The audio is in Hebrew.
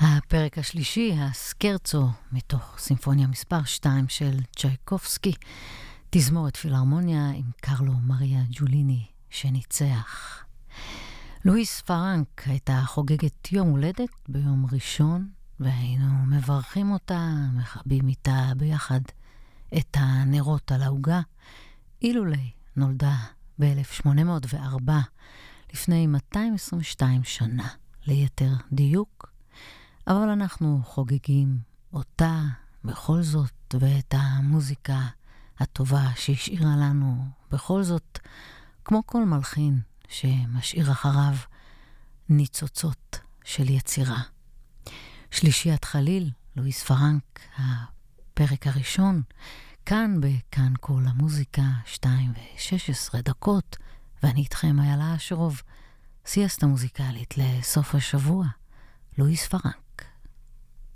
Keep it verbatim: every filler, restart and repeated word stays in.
הפרק השלישי, הסקרצו, מתוך סימפוניה מספר שתיים של צ'ייקובסקי, תזמורת פילהרמוניה עם קרלו מריה ג'וליני שניצח. לואיס פרנק הייתה חוגגת יום הולדת ביום ראשון, והיינו מברכים אותה, מחבים איתה ביחד את הנרות על ההוגה. אילולי נולדה ב-אלף שמונה מאות וארבע, לפני מאתיים עשרים ושתיים שנה, ליתר דיוק. אבל אנחנו חוגגים אותה בכל זאת, ואת המוזיקה הטובה שהשאירה לנו בכל זאת, כמו כל מלחין שמשאיר אחריו ניצוצות של יצירה. שלישיית חליל, לואיס פרנק, הפרק הראשון, כאן בכאן כל המוזיקה, שתיים ושש עשרה דקות, ואני איתכם איילה אשרוב, סייסטה מוזיקלית לסוף השבוע, לואיס פרנק.